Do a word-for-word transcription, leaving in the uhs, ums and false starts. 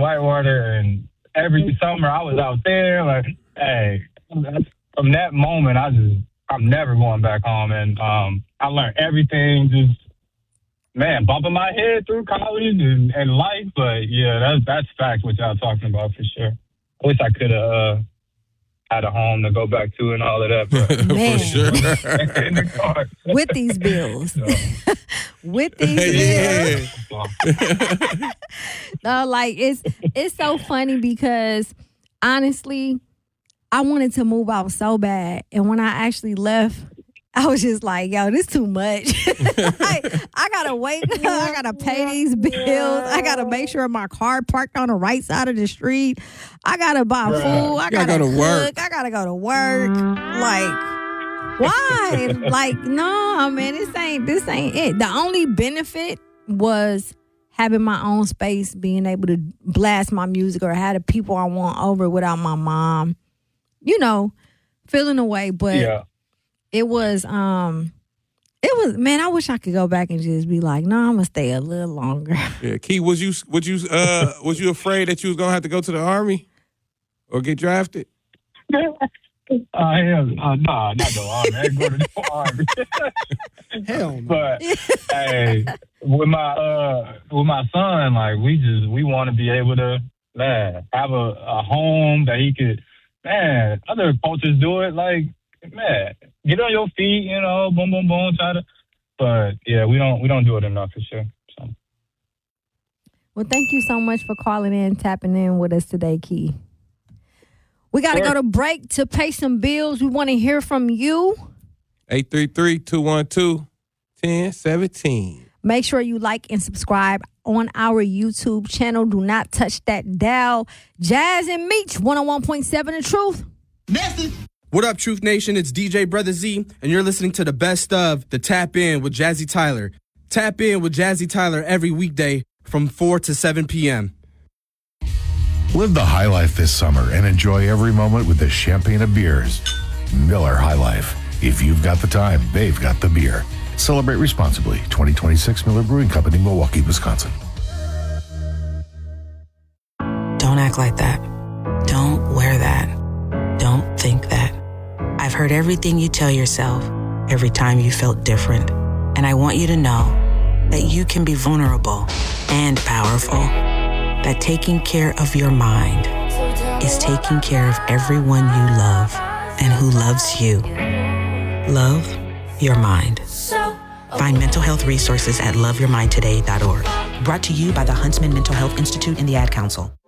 Whitewater, and every summer I was out there. Like, hey, from that moment, I just, I'm never going back home. And um, I learned everything, just, man, bumping my head through college and, and life. But, yeah, that's, that's facts what y'all talking about for sure. I wish I could have uh, had a home to go back to and all of that. But Man. For sure. in the car. With these bills. So, With these bills. Yeah. No, like it's it's so funny because honestly, I wanted to move out so bad. And when I actually left, I was just like, yo, this too much. Like, I gotta wait. I gotta pay these bills. I gotta make sure my car parked on the right side of the street. I gotta buy food. I You gotta gotta go to cook. work. I gotta go to work. Like, why? Like, no, man, this ain't this ain't it. The only benefit was having my own space, being able to blast my music or have the people I want over without my mom, you know, feeling away. But yeah. it was, um, it was, man, I wish I could go back and just be like, no, I'm gonna stay a little longer. Yeah, Key, was you was you uh was you afraid that you was gonna have to go to the Army or get drafted? Uh, hell, uh, nah, not no army. I ain't going to no army. Hell no. But hey, with my uh, with my son, like we just we want to be able to, man, have a, a home that he could, man. Other cultures do it, like, man, get on your feet, you know, boom, boom, boom, try to. But yeah, we don't we don't do it enough for sure. So. Well, thank you so much for calling in, tapping in with us today, Key. We got to Sure. go to break to pay some bills. We want to hear from you. eight three three, two one two, one zero one seven. Make sure you like and subscribe on our YouTube channel. Do not touch that dial. Jazz and Meech, one oh one point seven The Truth. What up, Truth Nation? It's D J Brother Z, and you're listening to the best of the Tap In with Jazzy Tyler. Tap In with Jazzy Tyler every weekday from four to seven p.m. Live the high life this summer and enjoy every moment with the champagne of beers. Miller High Life. If you've got the time, they've got the beer. Celebrate responsibly. twenty twenty-six Miller Brewing Company, Milwaukee, Wisconsin. Don't act like that. Don't wear that. Don't think that. I've heard everything you tell yourself every time you felt different. And I want you to know that you can be vulnerable and powerful. That taking care of your mind is taking care of everyone you love and who loves you. Love your mind. Find mental health resources at love your mind today dot org. Brought to you by the Huntsman Mental Health Institute and the Ad Council.